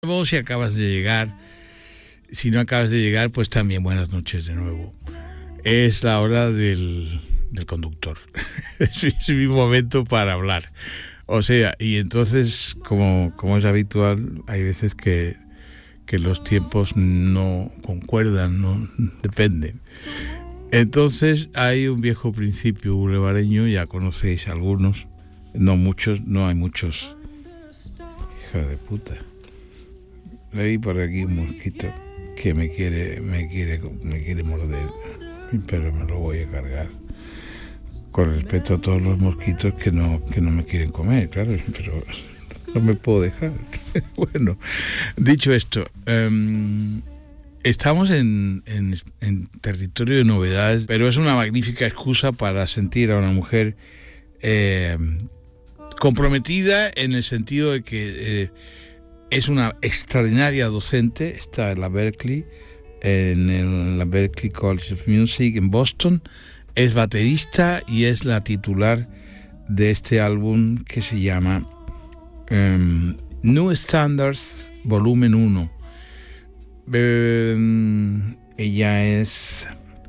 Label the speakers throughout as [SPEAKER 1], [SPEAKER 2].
[SPEAKER 1] Si acabas de llegar, si no acabas de llegar, pues también buenas noches de nuevo. Es la hora del conductor. Es mi momento para hablar. O sea, y entonces, como es habitual, hay veces que los tiempos no concuerdan, no dependen. Entonces hay un viejo principio bulevareño, ya conocéis algunos, no muchos, no hay muchos. Hija de puta. Leí por aquí un mosquito que me quiere morder, pero me lo voy a cargar. Con respecto a todos los mosquitos que no me quieren comer, claro, pero no me puedo dejar. Bueno, dicho esto, estamos en territorio de novedades, pero es una magnífica excusa para sentir a una mujer comprometida en el sentido de que es una extraordinaria docente, está en la Berklee, en la Berklee College of Music en Boston, es baterista y es la titular de este álbum que se llama New Standards Volumen 1. Ella es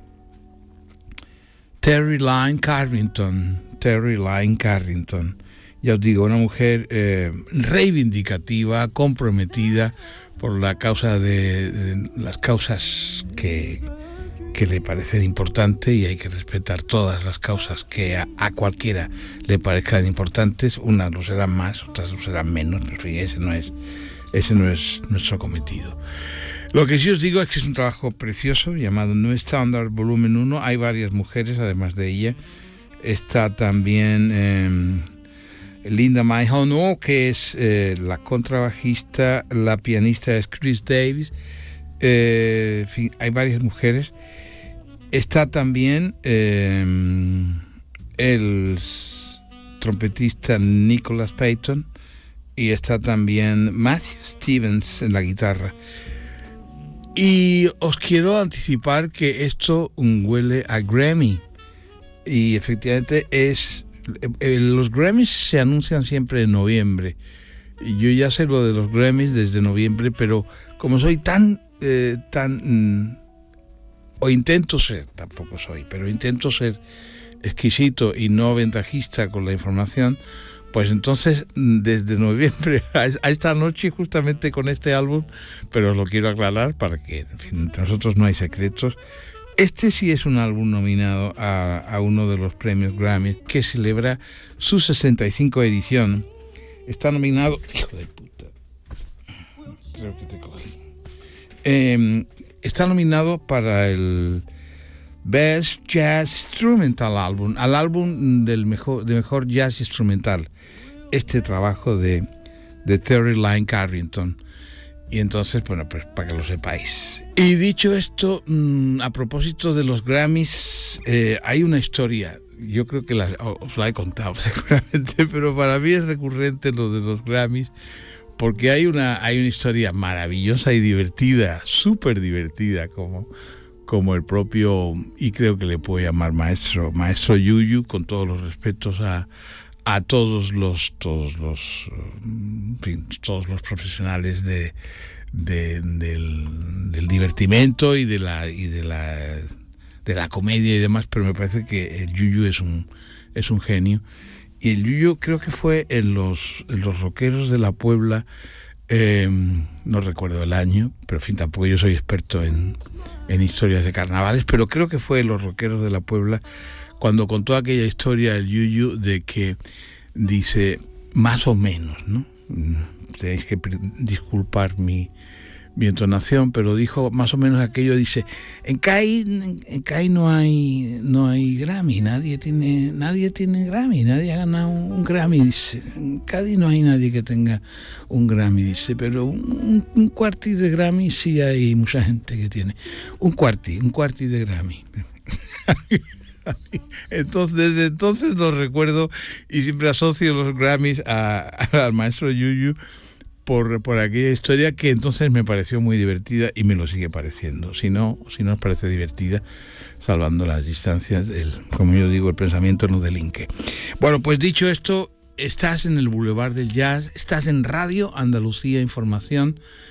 [SPEAKER 1] Terri Lyne Carrington. Ya os digo, una mujer reivindicativa, comprometida por la causa de las causas que le parecen importantes, y hay que respetar todas las causas que a cualquiera le parezcan importantes. Unas lo serán más, otras lo serán menos, pero ese no es nuestro cometido. Lo que sí os digo es que es un trabajo precioso llamado New Standard Volumen 1. Hay varias mujeres además de ella. Está también Linda Mayhono, que es la contrabajista. La pianista es Chris Davis. En fin, hay varias mujeres. Está también el trompetista Nicholas Payton, y está también Matthew Stevens en la guitarra. Y os quiero anticipar que esto huele a Grammy, y efectivamente los Grammys se anuncian siempre en noviembre. Yo ya sé lo de los Grammys desde noviembre, pero como soy o intento ser, tampoco soy, pero intento ser exquisito y no ventajista con la información, pues entonces desde noviembre a esta noche, justamente con este álbum, pero os lo quiero aclarar para que, en fin, entre nosotros no hay secretos. Este sí es un álbum nominado a uno de los premios Grammy, que celebra su 65 edición. Está nominado... Hijo de puta. Creo que te cogí. Está nominado para el Best Jazz Instrumental Album, al álbum de mejor jazz instrumental. Este trabajo de Terri Lyne Carrington. Y entonces, bueno, pues para que lo sepáis. Y dicho esto, a propósito de los Grammys, hay una historia. Yo creo que os la he contado seguramente, pero para mí es recurrente lo de los Grammys, porque hay una historia maravillosa y divertida, súper divertida, como el propio, y creo que le puedo llamar maestro Yuyu, con todos los respetos a todos los profesionales del divertimento y de la comedia y demás, pero me parece que el Yuyu es un genio. Y el Yuyu creo que fue en los Rockeros de la Puebla, no recuerdo el año, pero en fin, tampoco yo soy experto en historias de carnavales, pero creo que fue en los Rockeros de la Puebla cuando contó aquella historia el Yuyu de que dice, más o menos, ¿no? Tenéis que disculpar mi entonación, pero dijo más o menos aquello, dice, en CAI no hay Grammy, nadie tiene Grammy, nadie ha ganado un Grammy, dice, en Cádiz no hay nadie que tenga un Grammy, dice, pero un cuarti de Grammy sí hay mucha gente que tiene, un cuarti de Grammy. Entonces, desde entonces lo recuerdo y siempre asocio los Grammys al maestro Yuyu por aquella historia que entonces me pareció muy divertida y me lo sigue pareciendo. Si no os parece divertida, salvando las distancias, como yo digo, el pensamiento no delinque. Bueno, pues dicho esto, estás en el Boulevard del Jazz, estás en Radio Andalucía Información